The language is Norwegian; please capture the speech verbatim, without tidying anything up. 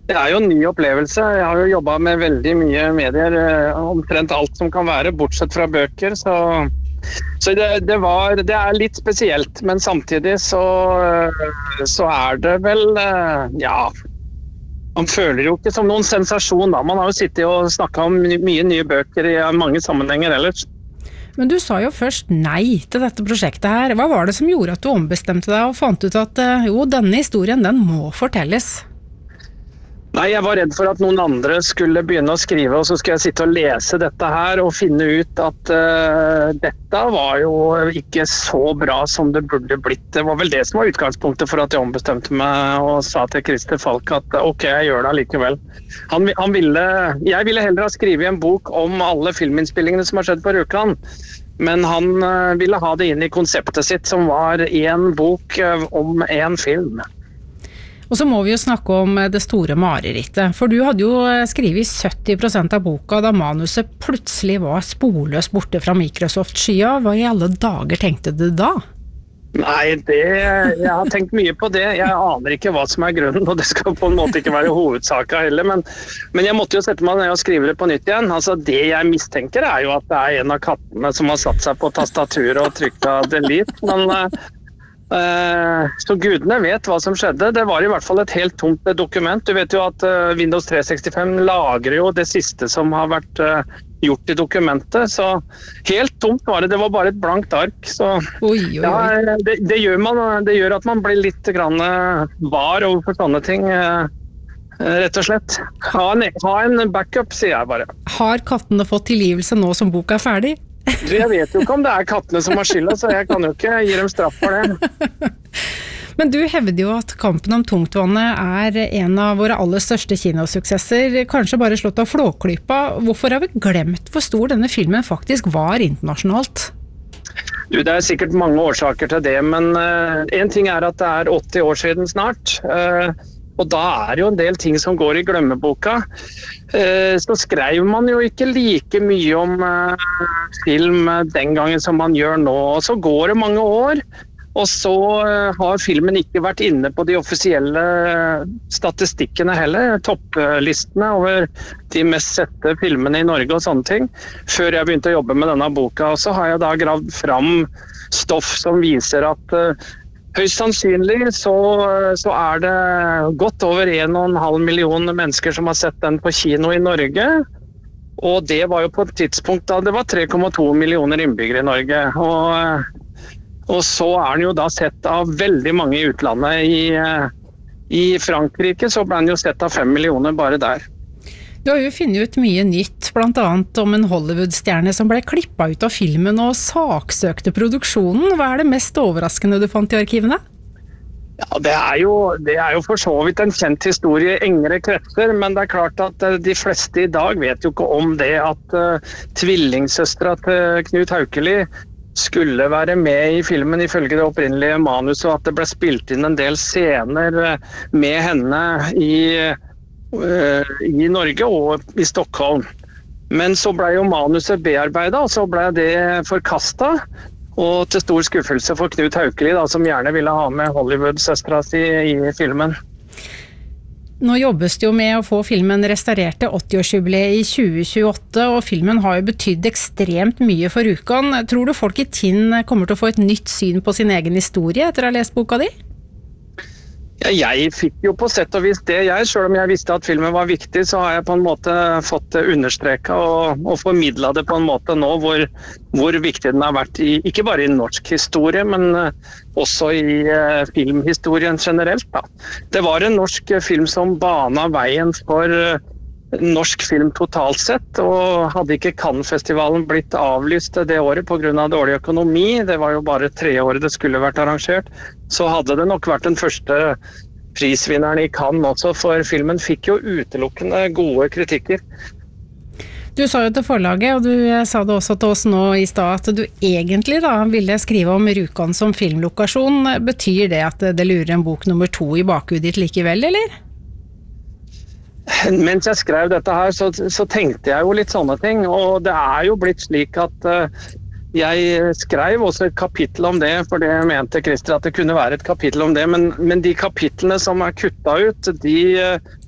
Det er jo en ny opplevelse. Jeg har jo jobbet med veldig mye medier, omtrent alt som kan være, bortsett fra bøker. Så, så det, det, var, det er litt spesielt, men samtidig så, så er det vel, ja, man føler jo ikke som noen sensasjon da. Man har jo sittet og snakket om mye nye bøker i mange sammenhenger ellers. Men du sa jo først nei til dette prosjektet her. Hva var det som gjorde at du ombestemte deg og fant ut at jo, denne historien, den må fortelles? Nei, jeg var redd for at noen andre skulle begynne å skrive, og så skulle jeg sitte og lese dette her og finne ut at uh, dette var jo ikke så bra som det burde blitt. Det var vel det som var utgangspunktet for at jeg ombestemte meg og sa til Christer Falk at ok, jeg gjør det likevel. Han, han ville, jeg ville heller ha skrivet en bok om alle filminnspillingene som har skjedd på Rjukan, men han uh, ville ha det inn i konseptet sitt, som var en bok uh, om en film. Og så må vi jo snakke om det store marerittet, for du hadde jo skrevet sytti prosent av boka da manuset plutselig var sporløst borte fra Microsoft-skya. Hva i alle dager tenkte du da? Nei, det, jeg har tenkt mye på det. Jeg aner ikke hva som er grunnen, og det skal på en måte ikke være hovedsaken heller, men, men jeg måtte jo sette meg ned og skrive det på nytt igjen. Altså, det jeg mistenker er jo at det er en av kattene som har satt seg på tastaturet og trykket delete, men... Uh, så gudene vet hva som skjedde. Det var i hvert fall et helt tomt dokument. Du vet jo at uh, Windows tre sekstifem lagrer jo det siste som har vært uh, gjort i dokumentet, så helt tomt var det. Det var bare et blankt ark. Så oi, oi, oi. Ja, det, det, gjør man, det gjør at man blir litt grann uh, var overfor sånne ting, uh, rett og slett. Ha en, ha en backup, sier jeg bare. Har kattene fått tilgivelse nå som boka er ferdig? Du, jeg vet jo ikke om det er kattene som har skylda, så jeg kan jo ikke gi dem straff for det. Men du hevder jo at Kampen om tungtvannet er en av våre aller største kinosuksesser, kanskje bare slått av Flåklypa. Hvorfor har vi glemt hvor stor denne filmen faktisk var internasjonalt? Du, det er sikkert mange årsaker til det, men uh, en ting er at det er åtti år siden snart. Uh, Og da er det jo en del ting som går i glemmeboka. Så skrev man jo ikke like mye om film den gangen som man gjør nå. Og så går det mange år, og så har filmen ikke vært inne på de offisielle statistikkene heller, topplistene over de mest sette filmene i Norge og sånne ting, før jeg begynte å jobbe med denne boka. Og så har jeg da gravd fram stoff som viser at høyst sannsynlig så, så er det godt over en og en halv million mennesker som har sett den på kino i Norge. Og det var jo på et tidspunkt da det var tre komma to millioner innbyggere i Norge. Og, og så er den jo da sett av veldig mange i utlandet. I, i Frankrike så ble den jo sett av fem millioner bare der. Du har jo funnet ut mye nytt, blant annet om en Hollywood-stjerne som ble klippet ut av filmen og saksøkte produksjonen. Hva er det mest overraskende du fant i arkivene? Ja, det er jo, det er jo for så vidt en kjent historie i engere kretser, men det er klart at de fleste i dag vet jo ikke om det at uh, tvillingsøstra til Knut Haukeli skulle være med i filmen ifølge det opprinnelige manuset, og at det ble spilt inn en del scener med henne i i Norge og i Stockholm. Men så ble jo manuset bearbeidet, og så ble det forkastet, og til stor skuffelse for Knut Haukeli, da, som gjerne ville ha med Hollywood-søstra si i filmen. Nå jobbes det jo med å få filmen restaurert til åtti-årsjubileet i tjue tjueåtte, og filmen har jo betydd ekstremt mye for Rjukan. Tror du folk i Tinn kommer til å få et nytt syn på sin egen historie etter å ha lest boka di? Ja, jeg fikk jo på sett og vis det. Jeg, selv om jeg visste at filmen var viktig, så har jeg på en måte fått det understreket og, og formidlet det på en måte nå, hvor, hvor viktig den har vært, i, ikke bare i norsk historie, men også i uh, filmhistorien generelt. Da. Det var en norsk film som bana veien for uh, norsk film totalt sett, og hadde ikke Cannes-festivalen blitt avlyst det året på grunn av dårlig økonomi, det var jo bare tre år det skulle vært arrangert, så hadde det nok vært den første prisvinneren i Cannes også, for filmen fikk jo utelukkende gode kritikker. Du sa jo til forlaget, og du sa det også til oss nå i stad, at du egentlig da ville skrive om Rjukan som filmlokasjon. Betyr det at det lurer en bok nummer to i bakhudet ditt likevel, eller? Mens jeg skrev dette her, så, så tenkte jeg jo litt sånne ting, og det er jo blitt slik at uh, jeg skrev også et kapittel om det, for det mente Christer at det kunne være et kapittel om det, men, men de kapitlene som er kuttet ut, de